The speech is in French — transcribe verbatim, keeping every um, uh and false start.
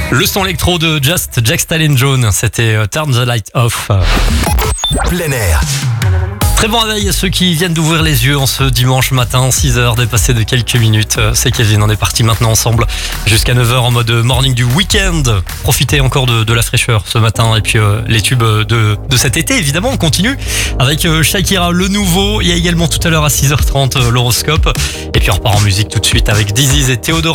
Le son électro de Just Jack Stallion Jones, c'était uh, Turn the Light Off. Plein air. Très bon réveil à ceux qui viennent d'ouvrir les yeux en ce dimanche matin, six heures dépassées de quelques minutes. C'est Kevin, on est parti maintenant ensemble jusqu'à neuf heures en mode morning du week-end. Profitez encore de, de la fraîcheur ce matin et puis euh, les tubes de, de cet été, évidemment, on continue avec euh, Shakira, le nouveau. Il y a également tout à l'heure à six heures trente euh, l'horoscope. Et puis on repart en musique tout de suite avec Dizzy et Théodora.